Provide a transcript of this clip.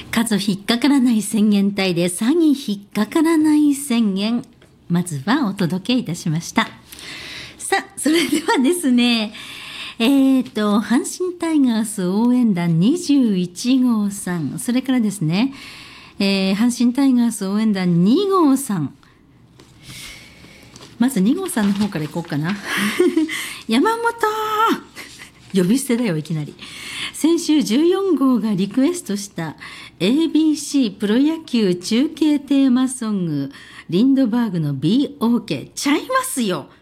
数引っかからない宣言隊で詐欺引っかからない宣言、まずはお届けいたしました。さあ、それではですね、阪神タイガース応援団21号さん、それからですね、阪神タイガース応援団2号さん、まず2号さんの方からいこうかな。山本呼び捨てだよいきなり。先週14号がリクエストした ABC プロ野球中継テーマソングリンドバーグの BOK ちゃいますよ。